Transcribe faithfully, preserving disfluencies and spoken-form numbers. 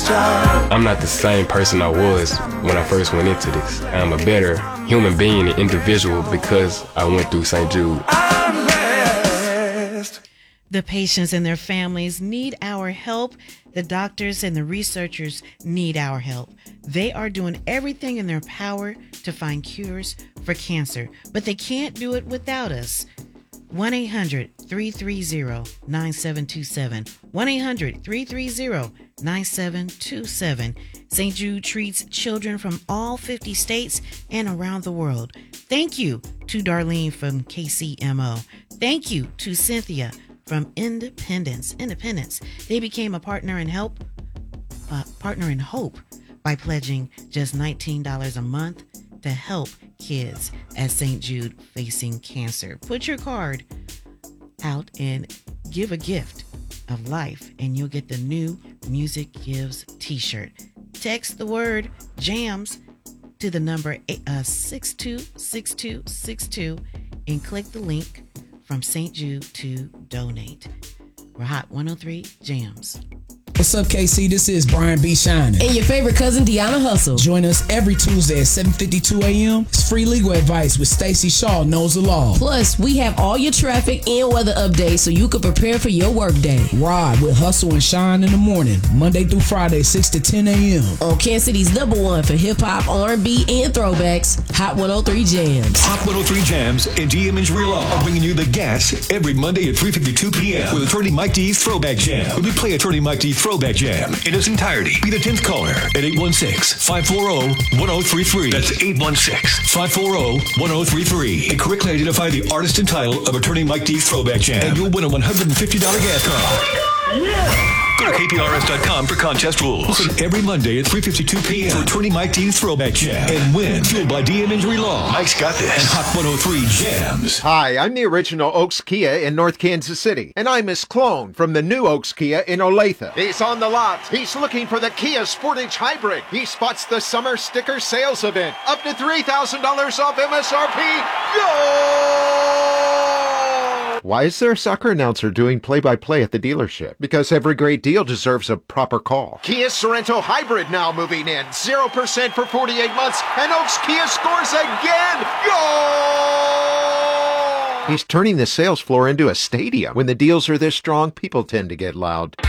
I'm not the same person I was when I first went into this. I'm a better human being and individual because I went through Saint Jude. The patients and their families need our help. The doctors and the researchers need our help. They are doing everything in their power to find cures for cancer, but they can't do it without us. one eight hundred, three three zero, nine seven two seven. one eight hundred, three three zero, nine seven two seven. Saint Jude treats children from all fifty states and around the world. Thank you to Darlene from K C M O. Thank you to Cynthia from Independence. Independence. They became a partner in help, uh, partner in hope by pledging just nineteen dollars a month to help kids at Saint Jude facing cancer. Put your card out and give a gift of life, and you'll get the new Music Gives t-shirt. Text the word JAMS to the number uh, six two six two six two and click the link from Saint Jude to donate. We're Hot one oh three Jams. What's up, K C? This is Brian B. Shining. And your favorite cousin, Deanna Hustle. Join us every Tuesday at seven fifty-two a.m. It's free legal advice with Stacey Shaw Knows the Law. Plus, we have all your traffic and weather updates so you can prepare for your workday. Ride with Hustle and Shine in the morning, Monday through Friday, six to ten a.m. On Kansas City's number one for hip-hop, R and B, and throwbacks, Hot one oh three Jams. Hot one oh three Jams and D M Injury Law are bringing you the gas every Monday at three fifty-two p.m. with Attorney Mike D's Throwback Jam. When we play Attorney Mike D's Throwback Jam in its entirety, be the tenth caller at eight one six, five four zero, one zero three three. That's eight one six, five four zero, one zero three three. And correctly identify the artist and title of Attorney Mike D's Throwback Jam, and you'll win a one hundred fifty dollars gas card. Yeah. Go to K P R S dot com for contest rules. Listen every Monday at three fifty-two p.m. for Attorney Mike D's Throwback Jam and win. Fueled by D M Injury Law. Mike's got this. And Hot one oh three Jams. Hi, I'm the original Oaks Kia in North Kansas City, and I'm Miss Clone from the new Oaks Kia in Olathe. He's on the lot. He's looking for the Kia Sportage Hybrid. He spots the summer sticker sales event. Up to three thousand dollars off M S R P. Go! Why is there a soccer announcer doing play-by-play at the dealership? Because every great deal deserves a proper call. Kia Sorento Hybrid now moving in. zero percent for forty-eight months, and Oaks Kia scores again! Goal! He's turning the sales floor into a stadium. When the deals are this strong, people tend to get loud.